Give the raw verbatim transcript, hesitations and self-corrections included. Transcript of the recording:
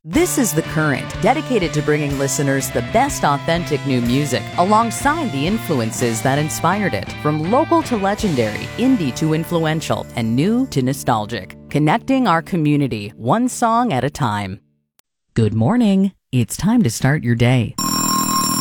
This is The Current, dedicated to bringing listeners the best authentic new music alongside the influences that inspired it. From local to legendary, indie to influential, and new to nostalgic. Connecting our community, one song at a time. Good morning. It's time to start your day.